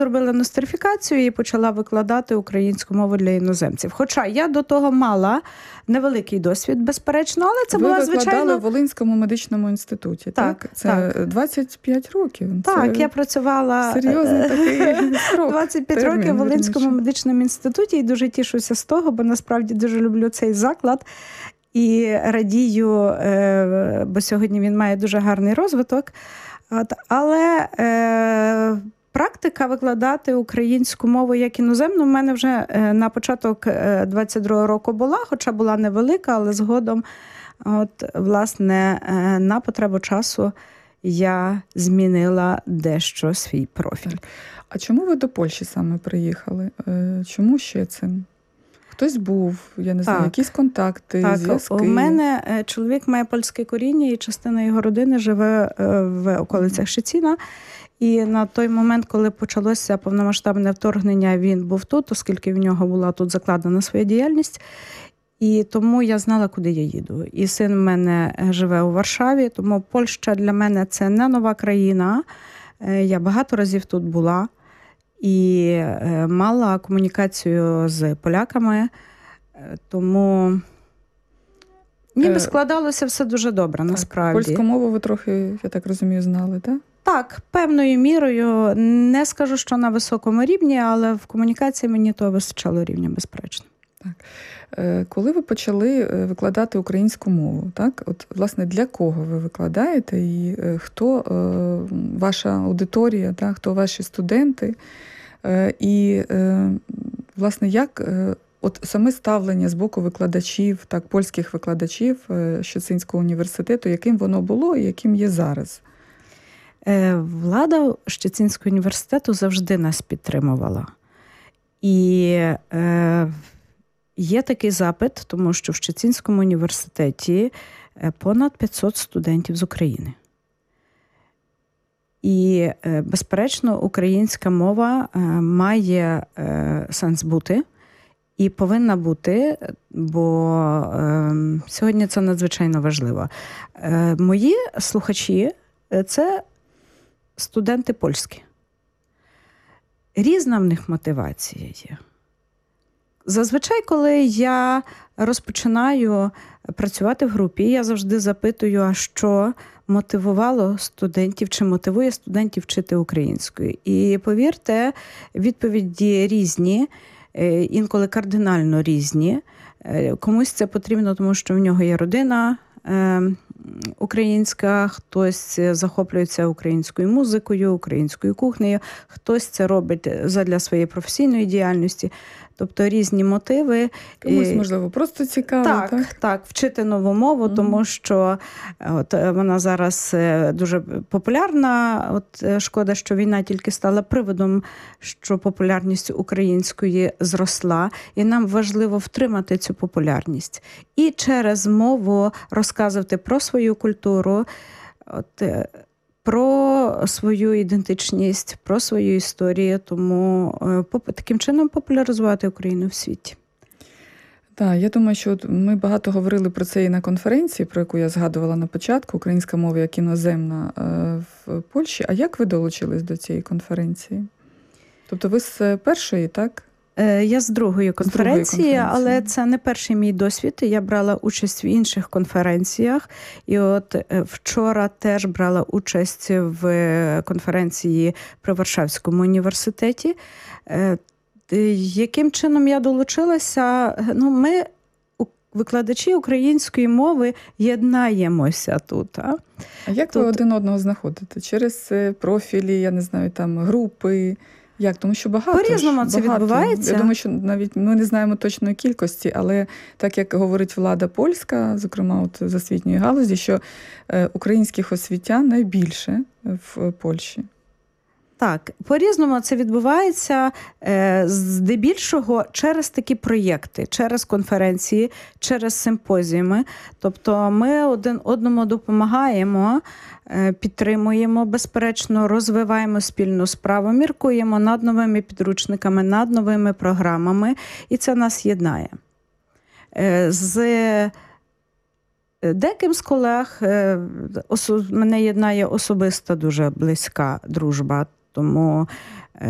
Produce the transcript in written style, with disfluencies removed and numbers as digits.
зробила нострифікацію і почала викладати українську мову для іноземців. Хоча я до того мала невеликий досвід, безперечно, але це була, звичайно... Ви викладали в Волинському медичному інституті, так? Це 25 років. Так, я працювала серйозний такий срок. 25 років в Волинському медичному інституті і дуже тішуся з того, бо насправді дуже люблю цей заклад. І радію, бо сьогодні він має дуже гарний розвиток. Але практика викладати українську мову як іноземну в мене вже на початок 22-го року була, хоча була невелика, але згодом, власне, на потребу часу я змінила дещо свій профіль. Так. А чому ви до Польщі саме приїхали? Чому ще це? Хтось був, я не знаю, якісь контакти, зв'язки? У мене чоловік має польське коріння, і частина його родини живе в околицях Щеціна. І на той момент, коли почалося повномасштабне вторгнення, він був тут, оскільки в нього була тут закладена своя діяльність. І тому я знала, куди я їду. І син в мене живе у Варшаві, тому Польща для мене – це не нова країна. Я багато разів тут була. І мала комунікацію з поляками, тому ніби складалося все дуже добре, насправді. Польську мову ви трохи, я так розумію, знали, так? Так, певною мірою. Не скажу, що на високому рівні, але в комунікації мені того вистачало рівня, безперечно. Так. Коли ви почали викладати українську мову, так? От, власне, для кого ви викладаєте і хто ваша аудиторія, так? Хто ваші студенти? І, власне, як от саме ставлення з боку викладачів, так, польських викладачів Щецинського університету, яким воно було і яким є зараз? Влада Щецинського університету завжди нас підтримувала. І є такий запит, тому що в Щецинському університеті понад 500 студентів з України. І, безперечно, українська мова має сенс бути і повинна бути, бо сьогодні це надзвичайно важливо. Мої слухачі – це студенти польські. Різна в них мотивація є. Зазвичай, коли я розпочинаю працювати в групі, я завжди запитую, а що мотивувало студентів, чи мотивує студентів вчити українською. І повірте, відповіді різні, інколи кардинально різні. Комусь це потрібно, тому що в нього є родина українська, хтось захоплюється українською музикою, українською кухнею, хтось це робить задля своєї професійної діяльності. Тобто різні мотиви. Комусь, можливо, просто цікаво. Так, вчити нову мову, тому що вона зараз дуже популярна. Шкода, що війна тільки стала приводом, що популярність української зросла. І нам важливо втримати цю популярність. І через мову розказувати про свою культуру, про свою ідентичність, про свою історію, тому таким чином популяризувати Україну в світі. Так, я думаю, що ми багато говорили про це і на конференції, про яку я згадувала на початку, українська мова як іноземна в Польщі. А як ви долучились до цієї конференції? Тобто ви з першої, так? Я з другої конференції, але це не перший мій досвід. Я брала участь в інших конференціях. І вчора теж брала участь в конференції при Варшавському університеті. Яким чином я долучилася? Ми, викладачі української мови, єднаємося тут. А як ви один одного знаходите? Через профілі, я не знаю, там групи? Як? Тому що багато. По-різному це відбувається. Я думаю, що навіть ми не знаємо точної кількості, але так, як говорить влада польська, зокрема з освітньої галузі, що українських освітян найбільше в Польщі. Так, по-різному це відбувається здебільшого через такі проєкти, через конференції, через симпозіуми. Тобто ми один одному допомагаємо, підтримуємо, безперечно, розвиваємо спільну справу, міркуємо над новими підручниками, над новими програмами, і це нас єднає. З деяким з колег мене єднає особиста дуже близька дружба. Тому